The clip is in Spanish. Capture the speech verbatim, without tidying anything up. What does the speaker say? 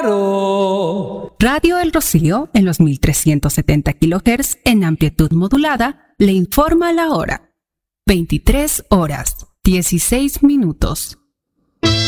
claro. Radio El Rocío, en los mil trescientos setenta kilohertz en amplitud modulada, le informa la hora. veintitrés horas, dieciséis minutos.